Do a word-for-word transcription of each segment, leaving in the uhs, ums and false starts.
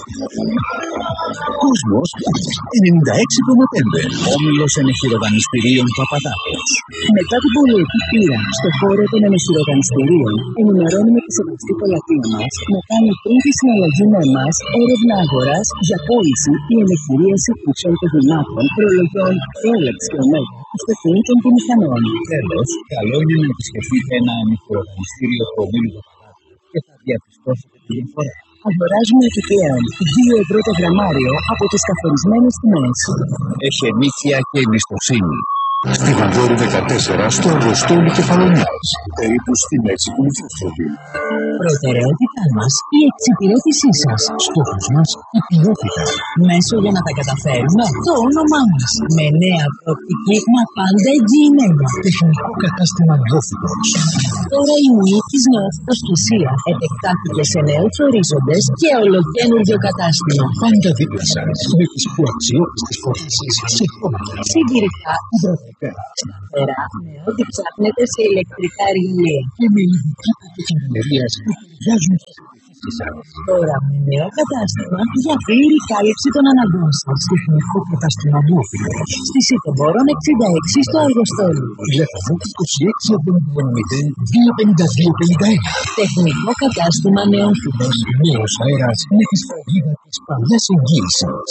Κόσμος ενενήντα έξι κόμμα πέντε. Όμιλος ενεχειροδανιστηρίων Παπαδάκος. Μετά την πολυετή πείρα στον χώρο των ενεχειροδανιστηρίων, ενημερώνουμε τη σεβαστή πελατεία μας να κάνει πριν τη συναλλαγή με εμάς έρευνα αγοράς για πώληση ή ενεχειρίαση κουτσών και γυμνάτων, προλογιών, Rolex και Omega, αυτοκινήτων και μηχανών. Τέλος, καλό είναι να επισκεφτείτε ένα ενεχειροδανιστήριο του ομίλου Παπαδάκου και θα διαπιστώσετε τη διαφορά. Αγοράζουμε επιπλέον δύο ευρώ το γραμμάριο από τις καθορισμένες τιμές. Έχει ενίκεια και εμπιστοσύνη. Στη Βανδόρη δεκατέσσερα, στο Αργοστόλι Κεφαλονιάς, περίπου στη μέση του Μητσόστροβη. Προτεραιότητά μας η εξυπηρέτησή σας. Στόχος μας η ποιότητα. Μέσο για να τα καταφέρουμε το όνομά μας. Με νέα προοπτική, μα πάντα εγγυημένα. Τεχνικό κατάστημα Νεόφυτος. Τώρα η Νίκης Νεόφυτος Κησία επεκτάθηκε σε νέους ορίζοντες και ολοκαίνουργιο κατάστημα. Πάντα δίπλα σας, με τις πιο αξιόπιστες πωλήσεις σε χώματα. Συντηρητικά, υδροφικά, σταθερά, με ό,τι ψάχνετε σε ηλεκτρικά εργαλεία. Και με ειδική επιμελίας που ταιριάζουν στις επιχείρησεις σας. Τώρα με νέο κατάστημα για πλήρη κάλυψη των αναγκών σας. Τεχνικό κατάστημα Νεόφυτος. Στη Σιτεμπόρων εξήντα έξι στο Αργοστόλι. Τηλέφωνο είκοσι έξι εβδομήντα μηδέν δύο πενήντα δύο πενήντα ένα. Τεχνικό κατάστημα Νεόφυτος. Νέος αέρας με τη σφραγίδα της παλιάς εγγύησης.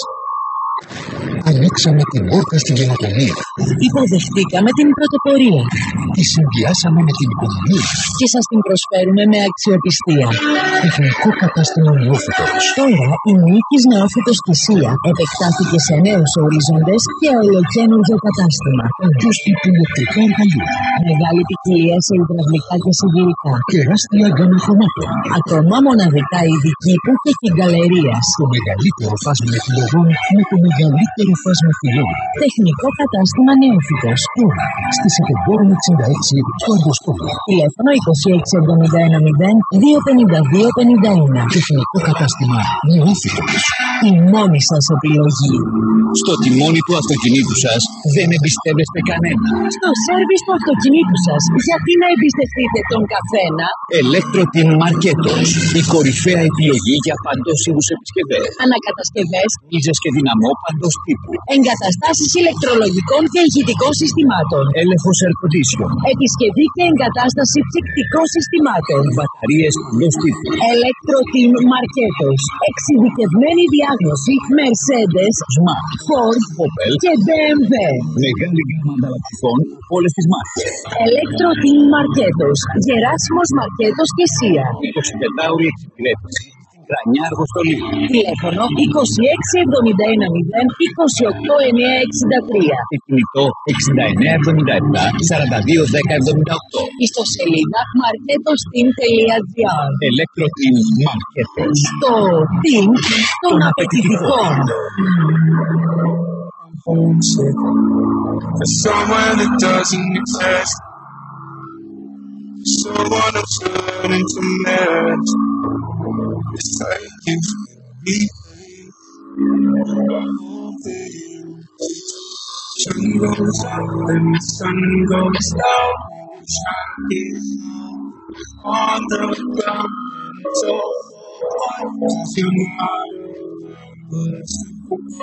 Ανοίξαμε την πόρτα στην καινοτομία. Υποδεχτήκαμε την πρωτοπορία. Τη συνδυάσαμε με την οικονομία. Και σας την προσφέρουμε με αξιοπιστία. Τεχνικό κατάστημα Νεόφυτος. Τώρα η Νίκης Νεόφυτος Κησία επεκτάθηκε σε νέους ορίζοντες και ολοκαίνουργιο κατάστημα. Αλλιώς τύπου ηλεκτρικά εργαλεία. Μεγάλη ποικιλία σε υδραυλικά και συντηρητικά. Τεράστια γκάμα χρωμάτων. Ακόμα μοναδικά ειδική που και κυγκαλερίας. Το μεγαλύτερο φάσμα επιλογών με το μεγαλύτερο φάσμα φυλών. Τεχνικό κατάστημα Νεόφυτος. Τώρα, στη Σιτεμπόρων εξήντα έξι στο Αργοστόλι. Τηλέφωνο είκοσι έξι εβδομήντα ένα μηδέν δύο πενήντα δύο πενήντα ένα. Τεχνικό κατάστημα Νεόφυτος. Η μόνη σας επιλογή. Στο τιμόνι του αυτοκινήτου σας δεν εμπιστεύεστε κανένα. Στο σέρβις του αυτοκινήτου σας, γιατί να εμπιστευτείτε τον καθένα? Electro-Team Marketos. Η κορυφαία επιλογή για παντόσιους επισκευές. Ανακατασκευές, Ίζες και δυναμό παντός τύπου. εγκαταστάσεις ηλεκτρολογικών και ηχητικών συστημάτων. Έλεγχος air condition. Επισκευή και εγκατάσταση ψυκτικών συστημάτων. Μπαταρίες παντός τύπου. Electro-Team Marketos. Εξειδικευμένη διάγνωση Mercedes, Smart, Ford Opel και μπι εμ ντάμπλιου. Μεγάλη γκάμα ανταλλακτικών από όλες τις μάρκες. Electro-Team Marketos. Γεράσιμος Μαρκέτος και Σία. εικοσιπεντάωρη εξυπηρέτηση στην Κρανιά Αργοστολή. Τηλέφωνο είκοσι έξι εβδομήντα ένα μηδέν είκοσι οκτώ εννιακόσια εξήντα τρία. Και κινητό εξήντα εννέα εβδομήντα επτά σαράντα δύο δέκα εβδομήντα οκτώ. Ιστοσελίδα marketosteam τελεία gr. Electro-Team Marketos. Το team των απαιτητικών. For someone that doesn't exist, someone that's turning to mess. It's like you be sun goes up and the sun goes down, shining on the ground. So what you